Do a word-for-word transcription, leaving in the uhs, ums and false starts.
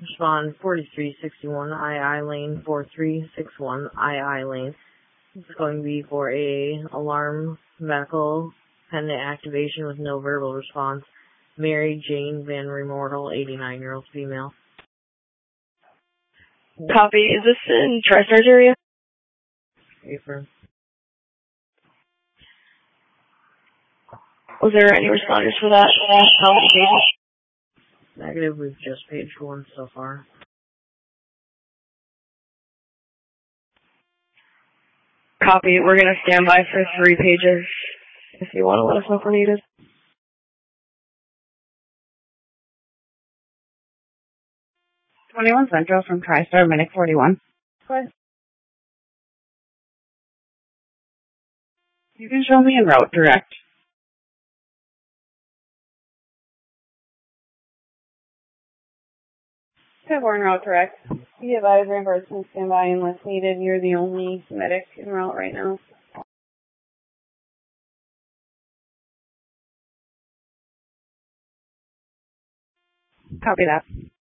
Respond forty-three sixty-one I I Lane, four three six one I I Lane. It's going to be for a alarm medical pendant activation with no verbal response. Mary Jane Van Remortel, eighty-nine-year-old female. Copy. Is this in Tri-Stars area? Affirm. Was there any responders for that? How many pages? Negative, we've just paged one so far. Copy. We're going to stand by for three pages if you want to let us know if we're needed. twenty-one Central from TriStar, Medic forty-one. What? You can show me en route direct. Okay, we're en route direct. Be advised, reimbursement standby unless needed. You're the only medic en route right now. Copy that.